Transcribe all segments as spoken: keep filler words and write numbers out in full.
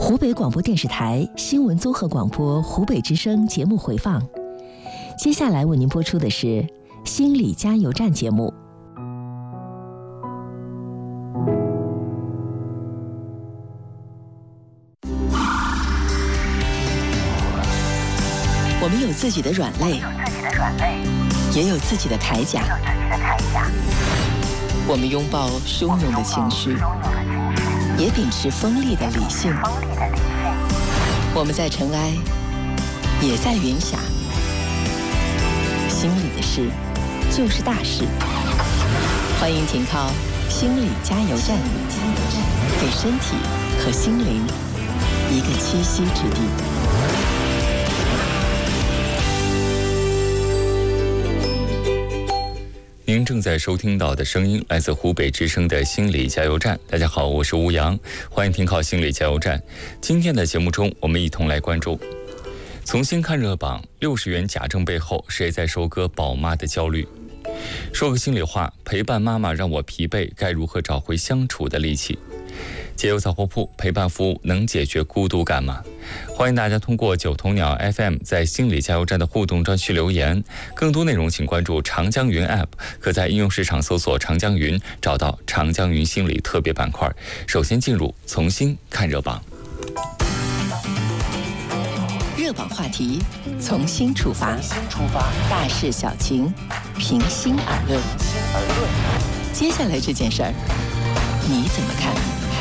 湖北广播电视台新闻综合广播湖北之声节目回放。接下来为您播出的是心理加油站节目。我们有自己的软肋，也有自己的铠甲。我们拥抱汹涌的情绪，也秉持锋利的理性。我们在尘埃，也在云霞。心里的事，就是大事。欢迎停靠心理加油站，给身体和心灵一个栖息之地。 您正在收听到的声音来自湖北之声的心理加油站。大家好，我是吴阳，欢迎停靠心理加油站。今天的节目中，我们一同来关注从新看热榜，六十元假证背后谁在收割宝妈的焦虑。说个心里话，陪伴妈妈让我疲惫，该如何找回相处的力气？解忧杂货铺陪伴服务能解决孤独感吗？欢迎大家通过九头鸟 F M 在心理加油站的互动专区留言。更多内容请关注长江云 App， 可在应用市场搜索长江云，找到长江云心理特别板块。首先进入从新看热榜。 热榜话题从新出发，大事小情平心而论。接下来这件事儿，你怎么看？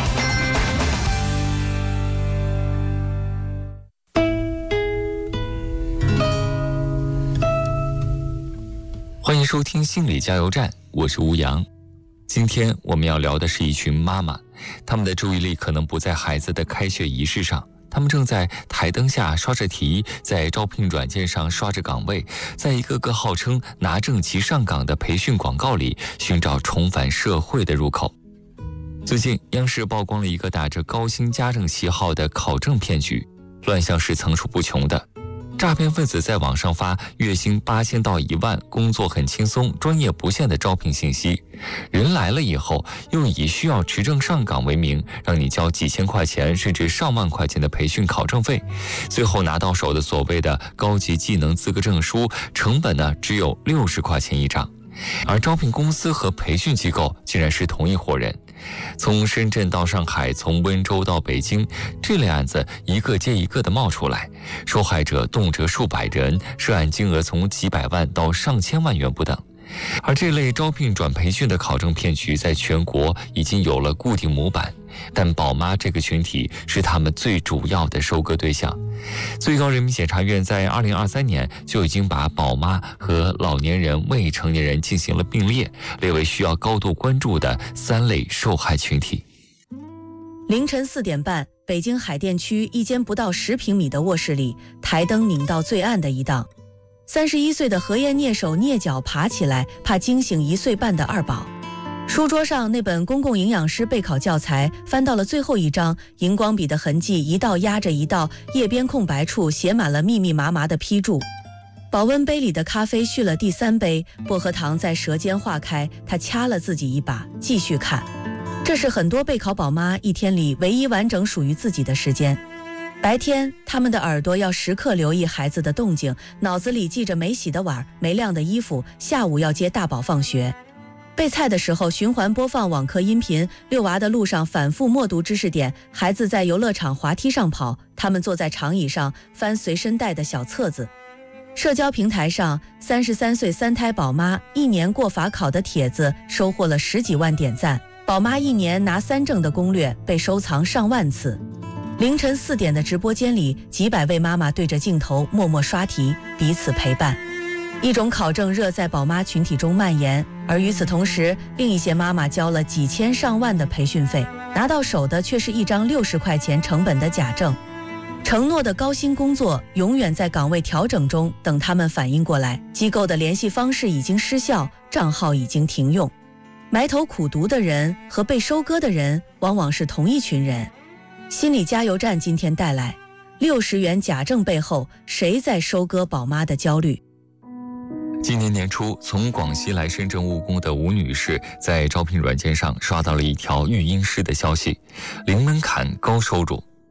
欢迎收听心理加油站，我是吴阳。今天我们要聊的是一群妈妈，她们的注意力可能不在孩子的开学仪式上，她们正在台灯下刷着题，在招聘软件上刷着岗位，在一个个号称拿证即上岗的培训广告里寻找重返社会的入口。最近央视曝光了一个打着高薪家政旗号的考证骗局，乱象是层出不穷的。诈骗分子在网上发月薪八千到一万，工作很轻松，专业不限的招聘信息。人来了以后，又以需要持证上岗为名，让你交几千块钱甚至上万块钱的培训考证费，最后拿到手的所谓的高级技能资格证书，成本呢只有六十块钱一张。而招聘公司和培训机构竟然是同一伙人，从深圳到上海，从温州到北京，这类案子一个接一个的冒出来，受害者动辄数百人，涉案金额从几百万到上千万元不等。而这类招聘转培训的考证骗局在全国已经有了固定模板，但宝妈这个群体是他们最主要的收割对象。最高人民检察院在二零二三年就已经把宝妈和老年人、未成年人进行了并列，列为需要高度关注的三类受害群体。 凌晨四点半，北京海淀区一间不到十平米的卧室里，台灯拧到最暗的一档。三十一岁的何燕蹑手蹑脚爬起来，怕惊醒一岁半的二宝。书桌上那本公共营养师备考教材翻到了最后一章，荧光笔的痕迹一道压着一道，页边空白处写满了密密麻麻的批注。保温杯里的咖啡续了第三杯，薄荷糖在舌尖化开，他掐了自己一把，继续看。这是很多备考宝妈一天里唯一完整属于自己的时间。白天，他们的耳朵要时刻留意孩子的动静，脑子里记着没洗的碗、没晾的衣服，下午要接大宝放学。备菜的时候循环播放网课音频，遛娃的路上反复默读知识点，孩子在游乐场滑梯上跑，他们坐在长椅上翻随身带的小册子。社交平台上，三十三岁三胎宝妈一年过法考的帖子收获了十几万点赞，宝妈一年拿三证的攻略被收藏上万次。凌晨四点的直播间里，几百位妈妈对着镜头默默刷题，彼此陪伴。一种考证热在宝妈群体中蔓延，而与此同时，另一些妈妈交了几千上万的培训费，拿到手的却是一张六十块钱成本的假证。承诺的高薪工作永远在岗位调整中，等他们反应过来，机构的联系方式已经失效，账号已经停用。埋头苦读的人和被收割的人往往是同一群人。心理加油站今天带来六十元假证背后谁在收割宝妈的焦虑。 今年年初，从广西来深圳务工的吴女士在招聘软件上刷到了一条育婴师的消息，零门槛高收入。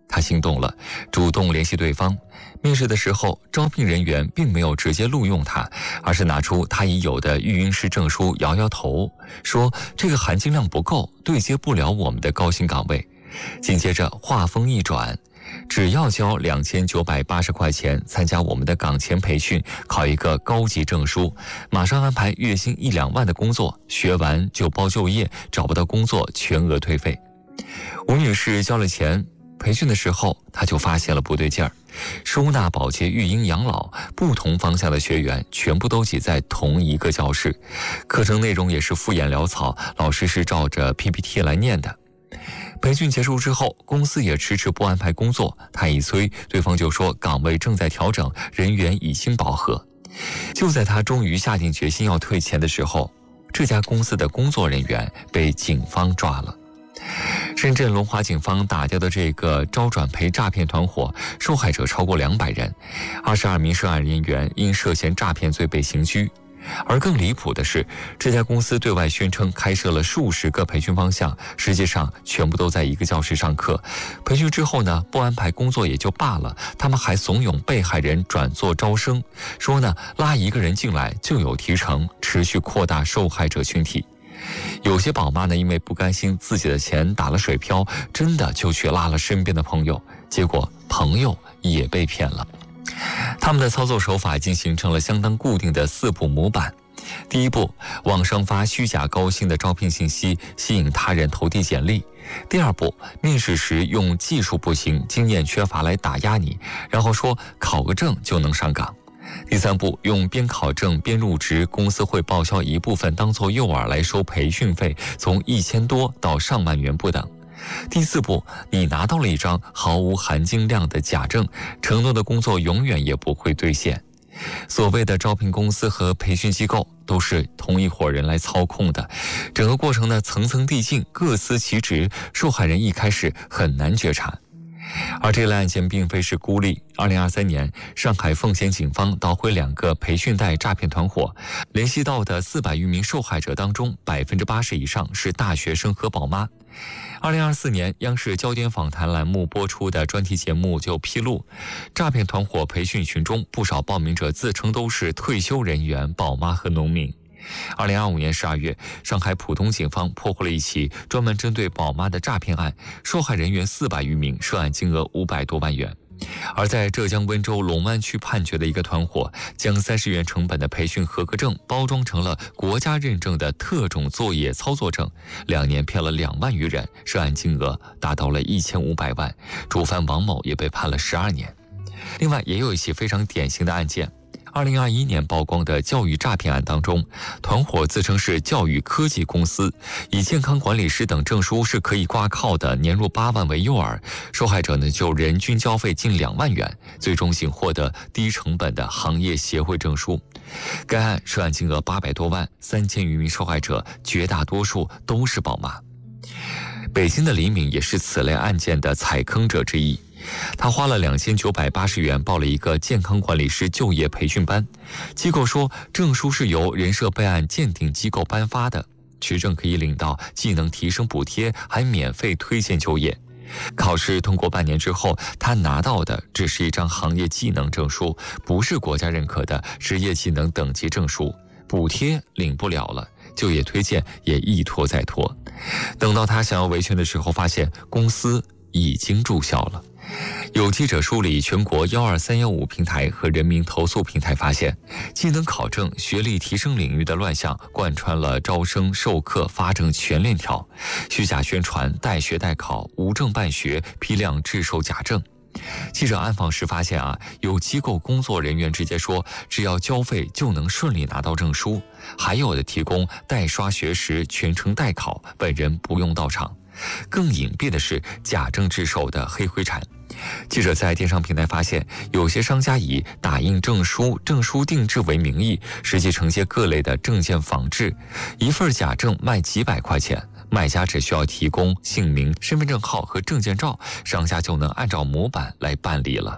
他心动了，主动联系对方。面试的时候，招聘人员并没有直接录用他，而是拿出他已有的育婴师证书摇摇头，说这个含金量不够，对接不了我们的高薪岗位。紧接着话锋一转，只要交两千九百八十块钱参加我们的岗前培训，考一个高级证书，马上安排月薪一两万的工作，学完就包就业，找不到工作全额退费。吴女士交了钱，培训的时候她就发现了不对劲儿，收纳、保洁、育婴、养老不同方向的学员全部都挤在同一个教室，课程内容也是敷衍潦草，老师是照着 P P T 来念的。培训结束之后，公司也迟迟不安排工作，他一催，对方就说岗位正在调整，人员已经饱和。就在他终于下定决心要退钱的时候，这家公司的工作人员被警方抓了。深圳龙华警方打掉的这个招转培诈骗团伙，受害者超过两百人，二十二名涉案人员因涉嫌诈骗罪被刑拘。而更离谱的是，这家公司对外宣称开设了数十个培训方向，实际上全部都在一个教室上课。培训之后呢，不安排工作也就罢了，他们还怂恿被害人转做招生，说呢拉一个人进来就有提成，持续扩大受害者群体。有些宝妈呢，因为不甘心自己的钱打了水漂，真的就去拉了身边的朋友，结果朋友也被骗了。他们的操作手法已经形成了相当固定的四步模板。第一步，网上发虚假高薪的招聘信息，吸引他人投递简历。第二步，面试时用技术不行、经验缺乏来打压你，然后说考个证就能上岗。第三步，用边考证边入职，公司会报销一部分当作诱饵来收培训费，从一千多到上万元不等。第四步，你拿到了一张毫无含金量的假证，承诺的工作永远也不会兑现。所谓的招聘公司和培训机构都是同一伙人来操控的，整个过程呢层层递进，各司其职，受害人一开始很难觉察。而这类案件并非是孤立。二零二三年，上海奉贤警方捣毁两个培训贷诈骗团伙，联系到的四百余名受害者当中，百分之八十以上是大学生和宝妈。二零二四年，央视焦点访谈栏目播出的专题节目就披露，诈骗团伙培训群中不少报名者自称都是退休人员、宝妈和农民。二零二五年十二月，上海浦东警方破获了一起专门针对宝妈的诈骗案，受害人员四百余名，涉案金额五百多万元。而在浙江温州龙湾区判决的一个团伙，将三十元成本的培训合格证包装成了国家认证的特种作业操作证，两年骗了两万余人，涉案金额达到了一千五百万，主犯王某也被判了十二年。另外，也有一起非常典型的案件。二零二一年曝光的教育诈骗案当中，团伙自称是教育科技公司，以健康管理师等证书是可以挂靠的，年入八万为诱饵，受害者呢就人均交费近两万元，最终仅获得低成本的行业协会证书。该案涉案金额八百多万，三千余名受害者，绝大多数都是宝妈。北京的李敏也是此类案件的踩坑者之一。他花了两千九百八十元报了一个健康管理师就业培训班，机构说证书是由人社备案鉴定机构颁发的，持证可以领到技能提升补贴，还免费推荐就业。考试通过半年之后，他拿到的只是一张行业技能证书，不是国家认可的职业技能等级证书，补贴领不了了，就业推荐也一拖再拖。等到他想要维权的时候，发现公司已经注销了。有记者梳理全国一二三一五平台和人民投诉平台，发现技能考证、学历提升领域的乱象贯穿了招生、授课、发证全链条，虚假宣传、代学代考、无证办学、批量制售假证。记者暗访时发现啊，有机构工作人员直接说只要交费就能顺利拿到证书，还有的提供代刷学时全程代考，本人不用到场。更隐蔽的是假证制售的黑灰产。记者在电商平台发现，有些商家以打印证书、证书定制为名义，实际承接各类的证件仿制，一份假证卖几百块钱，卖家只需要提供姓名、身份证号和证件照，商家就能按照模板来办理了。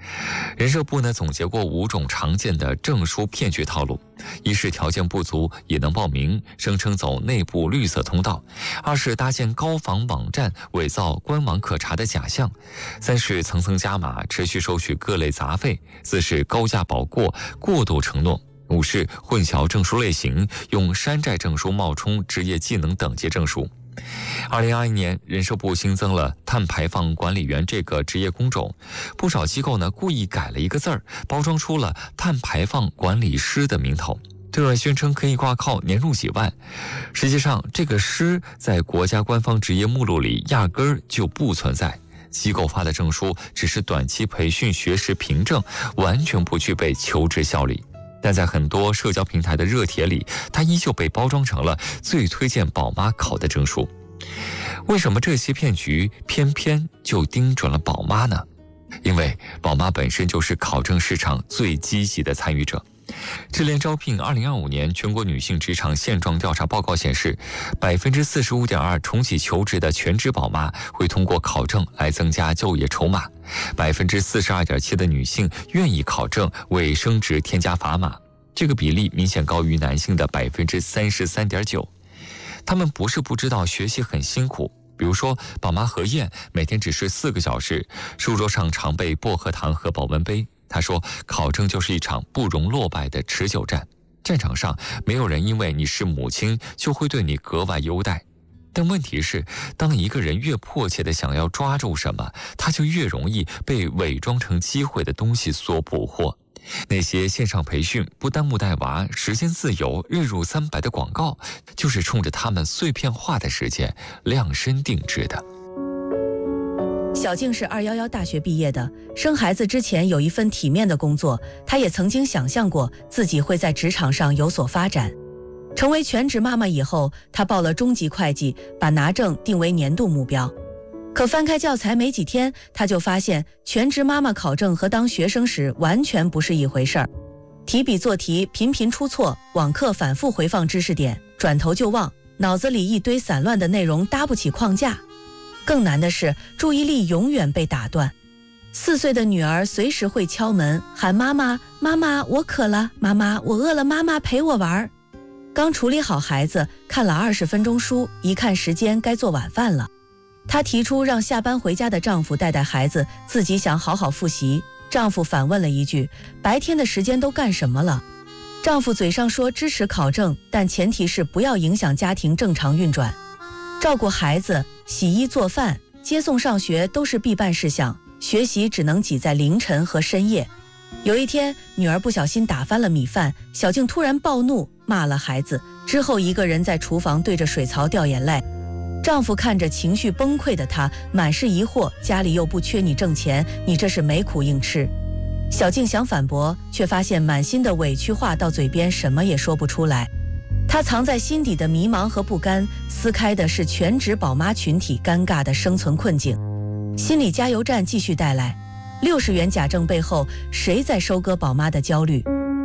人社部呢总结过五种常见的证书骗局套路：一是条件不足也能报名，声称走内部绿色通道；二是搭建高仿网站，伪造官网可查的假象；三是层层加码，持续收取各类杂费；四是高价保过，过度承诺；五是混淆证书类型，用山寨证书冒充职业技能等级证书。二零二一年，人社部新增了碳排放管理员这个职业工种，不少机构呢故意改了一个字儿，包装出了碳排放管理师的名头，对外宣称可以挂靠，年入几万。实际上，这个师在国家官方职业目录里压根儿就不存在，机构发的证书只是短期培训学识凭证，完全不具备求职效力。但在很多社交平台的热帖里，它依旧被包装成了最推荐宝妈考的证书。为什么这些骗局偏偏就盯准了宝妈呢？因为宝妈本身就是考证市场最积极的参与者。智联招聘二零二五年全国女性职场现状调查报告显示，百分之四十五点二重启求职的全职宝妈会通过考证来增加就业筹码，百分之四十二点七的女性愿意考证为升职添加砝码，这个比例明显高于男性的百分之三十三点九。他们不是不知道学习很辛苦。比如说，宝妈何燕每天只睡四个小时，书桌上常备薄荷糖和保温杯。她说，考证就是一场不容落败的持久战，战场上没有人因为你是母亲就会对你格外优待。但问题是，当一个人越迫切地想要抓住什么，他就越容易被伪装成机会的东西所捕获。那些线上培训、不耽误带娃、时间自由、日入三百的广告，就是冲着他们碎片化的时间量身定制的。 小静是二一一大学毕业的，生孩子之前有一份体面的工作，她也曾经想象过自己会在职场上有所发展。成为全职妈妈以后，她报了中级会计，把拿证定为年度目标。可翻开教材没几天，她就发现全职妈妈考证和当学生时完全不是一回事儿。提笔做题频频出错，网课反复回放知识点，转头就忘，脑子里一堆散乱的内容搭不起框架。更难的是，注意力永远被打断。四岁的女儿随时会敲门喊妈妈，妈妈我渴了，妈妈我饿了，妈妈陪我玩。刚处理好孩子，看了二十分钟书，一看时间该做晚饭了。她提出让下班回家的丈夫带带孩子，自己想好好复习。丈夫反问了一句，白天的时间都干什么了？丈夫嘴上说支持考证，但前提是不要影响家庭正常运转。照顾孩子、洗衣做饭、接送上学都是必办事项，学习只能挤在凌晨和深夜。有一天，女儿不小心打翻了米饭，小静突然暴怒，骂了孩子，之后一个人在厨房对着水槽掉眼泪。丈夫看着情绪崩溃的她，满是疑惑，家里又不缺你挣钱，你这是没苦硬吃。小静想反驳，却发现满心的委屈话到嘴边什么也说不出来。她藏在心底的迷茫和不甘，撕开的是全职宝妈群体尴尬的生存困境。心理加油站继续带来六十元假证背后，谁在收割宝妈的焦虑？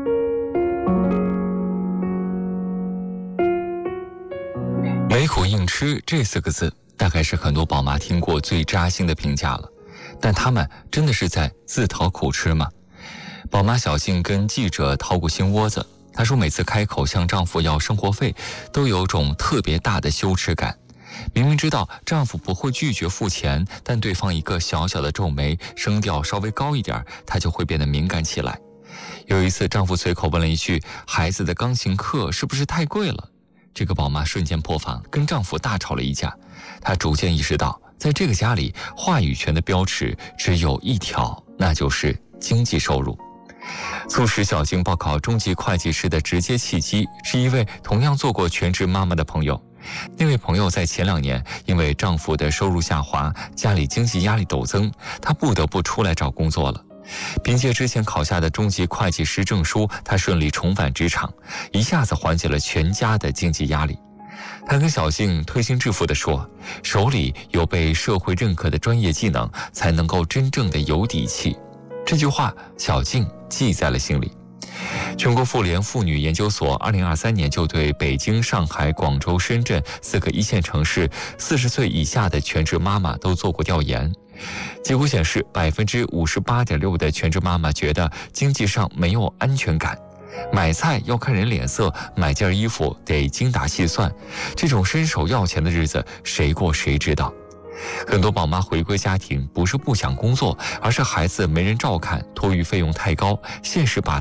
没苦硬吃这四个字，大概是很多宝妈听过最扎心的评价了。但他们真的是在自讨苦吃吗？宝妈小静跟记者掏过心窝子，她说每次开口向丈夫要生活费，都有种特别大的羞耻感。明明知道丈夫不会拒绝付钱，但对方一个小小的皱眉，声调稍微高一点，她就会变得敏感起来。有一次，丈夫随口问了一句：“孩子的钢琴课是不是太贵了？”这个宝妈瞬间破防，跟丈夫大吵了一架。她逐渐意识到，在这个家里，话语权的标尺只有一条，那就是经济收入。促使小静报考中级会计师的直接契机，是一位同样做过全职妈妈的朋友。那位朋友在前两年因为丈夫的收入下滑，家里经济压力陡增，她不得不出来找工作了。凭借之前考下的中级会计师证书，她顺利重返职场，一下子缓解了全家的经济压力。她跟小静推心置腹地说，手里有被社会认可的专业技能，才能够真正的有底气。这句话小静记在了心里。全国妇联妇女研究所二零二三年就对北京、上海、广州、深圳四个一线城市四十岁以下的全职妈妈都做过调研。 结果显示，百分之五十八点六的全职妈妈觉得经济上没有安全感，买菜要看人脸色，买件衣服得精打细算，这种伸手要钱的日子谁过谁知道。很多宝妈回归家庭不是不想工作，而是孩子没人照看，托育费用太高，现实把